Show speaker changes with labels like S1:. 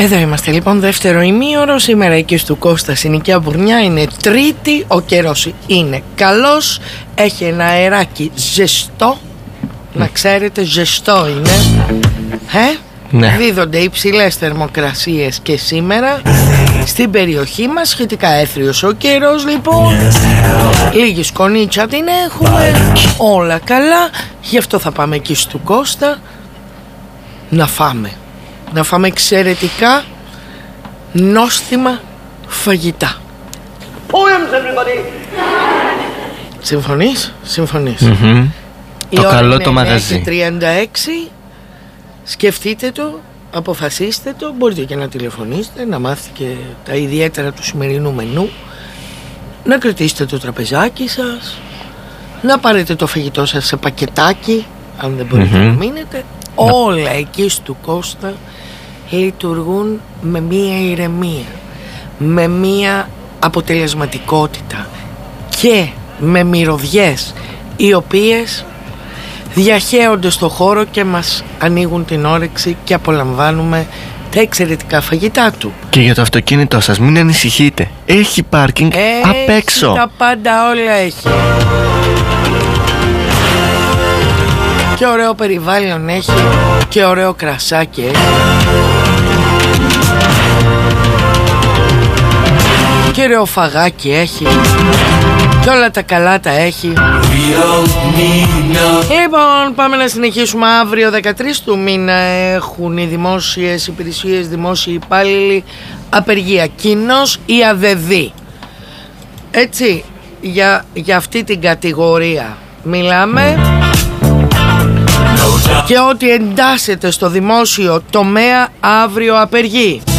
S1: Εδώ είμαστε λοιπόν, δεύτερο ημίωρο. Σήμερα εκεί του Κώστα συνοικία Μπουρνιά. Είναι Τρίτη, ο καιρός είναι καλός. Έχει ένα αεράκι ζεστό. Να ξέρετε, ζεστό είναι. Ναι. Δίδονται υψηλές θερμοκρασίες και σήμερα στην περιοχή μας. Σχετικά έθριος ο καιρός λοιπόν. Λίγη σκονίτσα την έχουμε. Όλα καλά. Γι' αυτό θα πάμε εκεί του Κώστα να φάμε. Να φάμε εξαιρετικά νόστιμα φαγητά. Συμφωνείς? Συμφωνείς.
S2: Το καλό το μαγαζί.
S1: 36. Σκεφτείτε το, αποφασίστε το. Μπορείτε και να τηλεφωνήσετε, να μάθετε και τα ιδιαίτερα του σημερινού μενού. Να κρατήσετε το τραπεζάκι σας, να πάρετε το φαγητό σας σε πακετάκι, αν δεν μπορείτε να μείνετε. Όλα εκεί του Κώστα λειτουργούν με μία ηρεμία, με μία αποτελεσματικότητα και με μυρωδιές οι οποίες διαχέονται στο χώρο και μας ανοίγουν την όρεξη και απολαμβάνουμε τα εξαιρετικά φαγητά του. Και
S2: για το αυτοκίνητό σας μην ανησυχείτε, έχει πάρκινγκ απ' έξω.
S1: Τα πάντα όλα έχει. Και ωραίο περιβάλλον έχει. Και ωραίο κρασάκι έχει. Και ωραίο φαγάκι έχει. Και όλα τα καλά τα έχει. Λοιπόν, πάμε να συνεχίσουμε. Αύριο 13 του μήνα έχουν οι δημόσιες υπηρεσίες, δημόσιοι υπάλληλοι απεργία. Κοινός ή ΑΔΔ. Έτσι, για αυτή την κατηγορία μιλάμε. Και ό,τι εντάσσεται στο δημόσιο τομέα αύριο απεργεί.